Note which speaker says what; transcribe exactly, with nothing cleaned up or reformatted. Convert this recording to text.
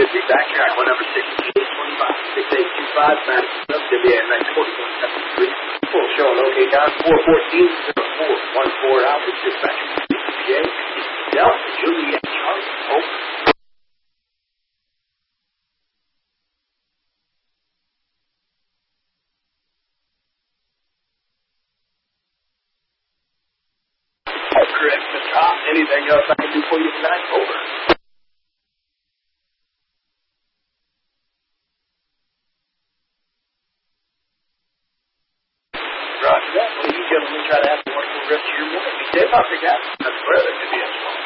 Speaker 1: be back track one number six eight two five. six eight two five, nine W A N forty-one seventy-three. Full show on OK Don four fourteen zero four one four Alpha dispatch. P A Delta Juliet Charlie Oak. Correct, Mister Hoff. Anything else I can do for you tonight? Over. Roger that. Well, you gentlemen try to have a wonderful rest of your morning. Be safe out there, guys. That's where they could be.